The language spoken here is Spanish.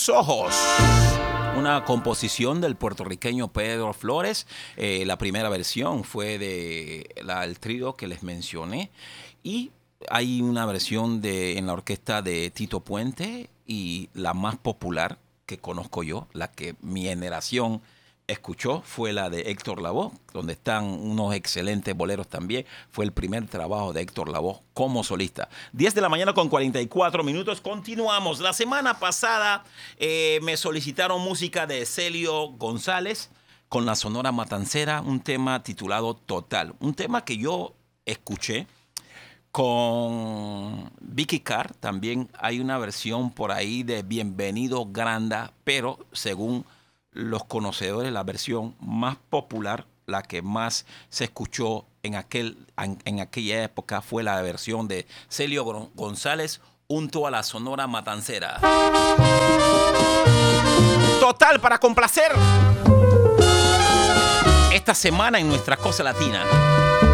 tus ojos. Una composición del puertorriqueño Pedro Flores. La primera versión fue el trío que les mencioné. Y hay una versión en la orquesta de Tito Puente, y la más popular que conozco yo, la que mi generación escuchó, fue la de Héctor Lavoe, donde están unos excelentes boleros también. Fue el primer trabajo de Héctor Lavoe como solista. 10 de la mañana con 44 minutos. Continuamos. La semana pasada me solicitaron música de Celio González con la Sonora Matancera, un tema titulado Total. Un tema que yo escuché con Vicky Carr. También hay una versión por ahí de Bienvenido Granda, pero según los conocedores, la versión más popular, la que más se escuchó en aquella época, fue la versión de Celio González junto a la Sonora Matancera. Total, para complacer esta semana en nuestra Cosa Latina.